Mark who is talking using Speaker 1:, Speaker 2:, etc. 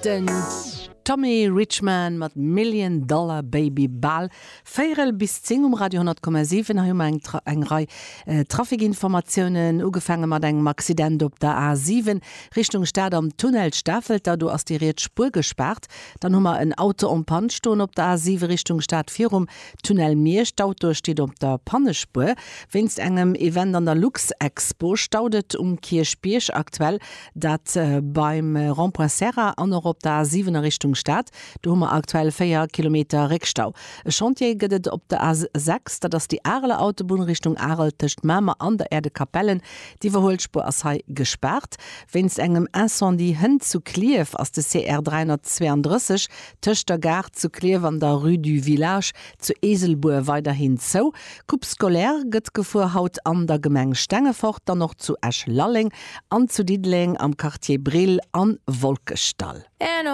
Speaker 1: Den Tommy Richman mat $1 Million Baby Ball. 4 bis 10 Radio 10,7 ha eng Rei Trafikinformationen ugefangen mat engem Accident op der A7 Richtung Stadt am Tunnel staffelt, da du as die Spur gesperrt. Dann hummer ein Auto um Pansto op der A7 Richtung Stadt 4 Tunnel Meerstauto steht op der Pannespur. Wennst engem Event an der Lux Expo staudet Kirchbiersch aktuell, dat beim Rond-Point Serra an op der A7 Richtung Stadt. Du hummer aktuell 4 Kilometer Rückstau. Chantier gëtt op der A6, dat ass die Arle Autobahn Richtung Arel töcht Mamer an der Erde Kapellen, die Verholspur as hai gesperrt. Wenns engem Incendie hën zu Kliew aus der CR 332 töcht der Gar zu Kliew an der Rue du Village zu Eselboer weiterhin zo. Coupe scolaire gëtt gefuhr haut an der Gemeng Stengefort, dann noch zu Eschlalling, an zu Diedling am Quartier Brill an Wolkestall.